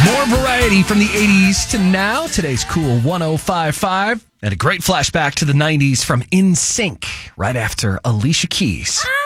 More variety from the 80s to now. Today's Cool 105.5. And a great flashback to the 90s from In Sync right after Alicia Keys.